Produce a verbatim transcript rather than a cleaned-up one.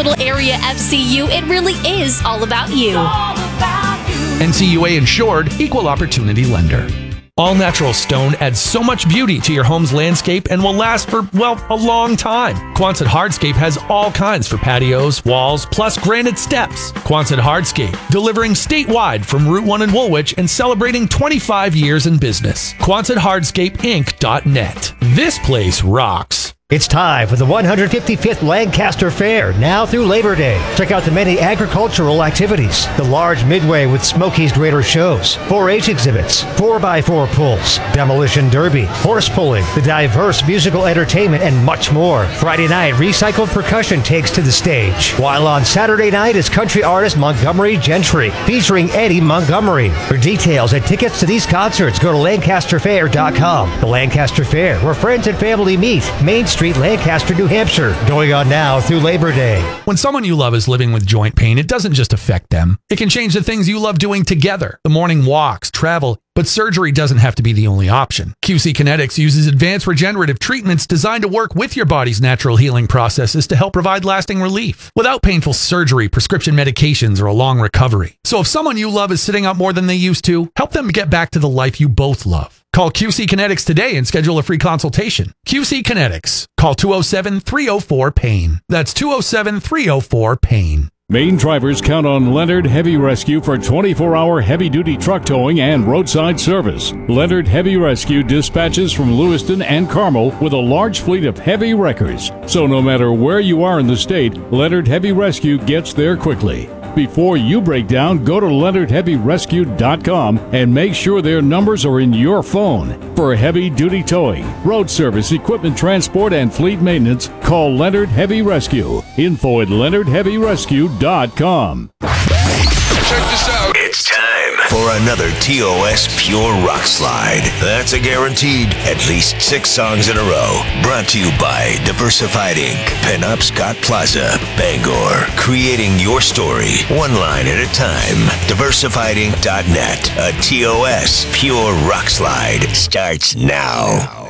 Capital Area F C U, it really is all about you. N C U A insured, equal opportunity lender. All natural stone adds so much beauty to your home's landscape and will last for, well, a long time. Quonset Hardscape has all kinds for patios, walls, plus granite steps. Quonset Hardscape, delivering statewide from Route one in Woolwich and celebrating twenty-five years in business. Quonset Hardscape Inc dot net. This place rocks. It's time for the one hundred fifty-fifth Lancaster Fair, now through Labor Day. Check out the many agricultural activities, the large midway with Smokey's Greater shows, four H exhibits, four by four pulls, demolition derby, horse pulling, the diverse musical entertainment, and much more. Friday night, recycled percussion takes to the stage, while on Saturday night is country artist Montgomery Gentry, featuring Eddie Montgomery. For details and tickets to these concerts, go to lancaster fair dot com. The Lancaster Fair, where friends and family meet. Main Street, Lancaster, New Hampshire. Going on now through Labor Day. When someone you love is living with joint pain, it doesn't just affect them. It can change the things you love doing together. The morning walks, travel, but surgery doesn't have to be the only option. Q C Kinetics uses advanced regenerative treatments designed to work with your body's natural healing processes to help provide lasting relief without painful surgery, prescription medications, or a long recovery. So if someone you love is sitting out more than they used to, help them get back to the life you both love. Call Q C Kinetics today and schedule a free consultation. Q C Kinetics. Call two oh seven, three oh four, PAIN. That's two oh seven, three oh four, PAIN. Maine drivers count on Leonard Heavy Rescue for twenty-four hour heavy-duty truck towing and roadside service. Leonard Heavy Rescue dispatches from Lewiston and Carmel with a large fleet of heavy wreckers. So no matter where you are in the state, Leonard Heavy Rescue gets there quickly. Before you break down, go to leonard heavy rescue dot com and make sure their numbers are in your phone. For heavy-duty towing, road service, equipment transport, and fleet maintenance, call Leonard Heavy Rescue. Info at leonard heavy rescue dot com. Check this out. It's time for another T O S Pure Rock Slide. That's a guaranteed at least six songs in a row. Brought to you by Diversified Incorporated. Pinup Scott Plaza, Bangor. Creating your story, one line at a time. diversified inc dot net. A T O S Pure Rock Slide starts now.